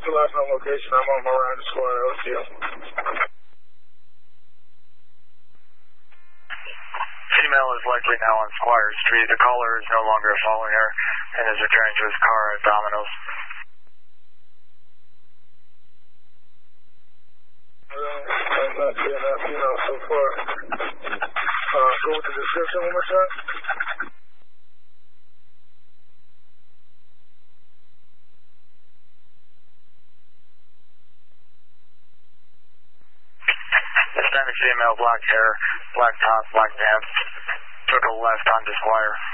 what's the last known location? I'm on Miranda Square, OTO. Female is likely now on Squire Street. The caller is no longer following her and is returning to his car at Domino's. I'm not seeing that female so far. Go with the description one more time. Hispanic female, black hair, black top, black pants. Took a left onto Squire.